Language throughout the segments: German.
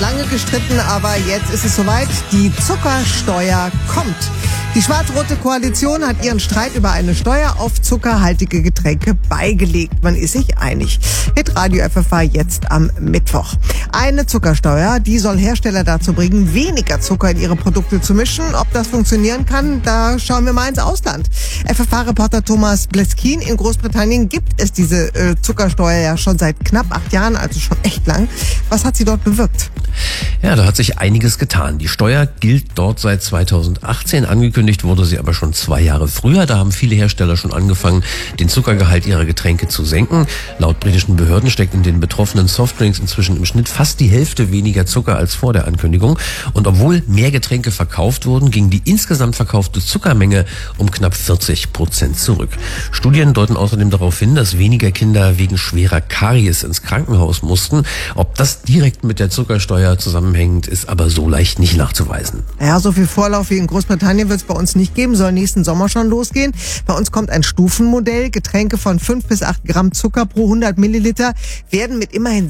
lange gestritten, aber jetzt ist es soweit. Die Zuckersteuer kommt. Die schwarz-rote Koalition hat ihren Streit über eine Steuer auf zuckerhaltige Getränke beigelegt. Man ist sich einig. Hitradio FFH jetzt am Mittwoch. Eine Zuckersteuer, die soll Hersteller dazu bringen, weniger Zucker in ihre Produkte zu mischen. Ob das funktionieren kann, da schauen wir mal ins Ausland. FFH-Reporter Thomas Bleskin: In Großbritannien gibt es diese Zuckersteuer ja schon seit knapp 8 Jahren, also schon echt lang. Was hat sie dort bewirkt? Ja, da hat sich einiges getan. Die Steuer gilt dort seit 2018. Angekündigt wurde sie aber schon 2 Jahre früher. Da haben viele Hersteller schon angefangen, den Zuckergehalt ihrer Getränke zu senken. Laut britischen Behörden steckt in den betroffenen Softdrinks inzwischen im Schnitt fast die Hälfte weniger Zucker als vor der Ankündigung. Und obwohl mehr Getränke verkauft wurden, ging die insgesamt verkaufte Zuckermenge um knapp 40% zurück. Studien deuten außerdem darauf hin, dass weniger Kinder wegen schwerer Karies ins Krankenhaus mussten. Ob das direkt mit der Zuckersteuer zusammenhängt, ist aber so leicht nicht nachzuweisen. Ja, so viel Vorlauf wie in Großbritannien wird es bei uns nicht geben, soll nächsten Sommer schon losgehen. Bei uns kommt ein Stufenmodell. Getränke von 5 bis 8 Gramm Zucker pro 100 Milliliter werden mit immerhin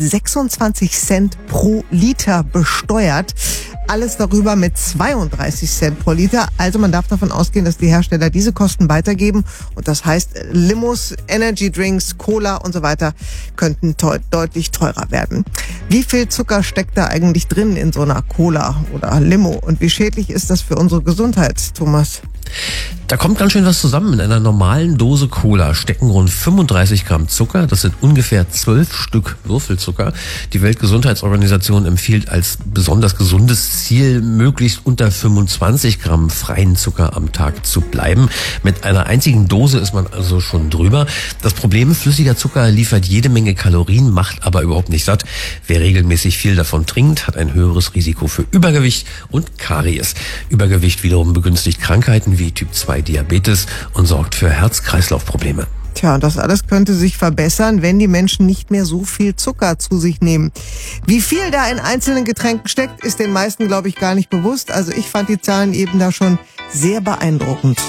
26 Cent pro Liter besteuert. Alles darüber mit 32 Cent pro Liter. Also man darf davon ausgehen, dass die Hersteller diese Kosten weitergeben. Und das heißt, Limos, Energy Drinks, Cola und so weiter könnten deutlich teurer werden. Wie viel Zucker steckt da eigentlich drin in so einer Cola oder Limo? Und wie schädlich ist das für unsere Gesundheit, Thomas? Da kommt ganz schön was zusammen. In einer normalen Dose Cola stecken rund 35 Gramm Zucker. Das sind ungefähr 12 Stück Würfelzucker. Die Weltgesundheitsorganisation empfiehlt als besonders gesundes Ziel, möglichst unter 25 Gramm freien Zucker am Tag zu bleiben. Mit einer einzigen Dose ist man also schon drüber. Das Problem: flüssiger Zucker liefert jede Menge Kalorien, macht aber überhaupt nicht satt. Wer regelmäßig viel davon trinkt, hat ein höheres Risiko für Übergewicht und Karies. Übergewicht wiederum begünstigt Krankheiten wie Typ 2 Diabetes und sorgt für Herz-Kreislauf-Probleme. Tja, das alles könnte sich verbessern, wenn die Menschen nicht mehr so viel Zucker zu sich nehmen. Wie viel da in einzelnen Getränken steckt, ist den meisten, glaube ich, gar nicht bewusst. Also ich fand die Zahlen eben da schon sehr beeindruckend.